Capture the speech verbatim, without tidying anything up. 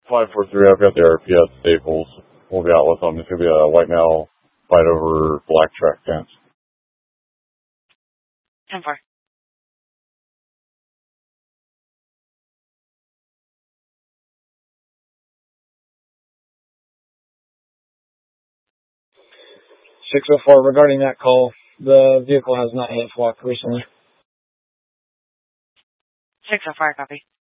five four three, I've got the R P S Staples. We'll be out with them. It's going to be a white male fight over black track pants. ten four. six oh four, regarding that call, the vehicle has not hit F W A C recently. six oh four, copy.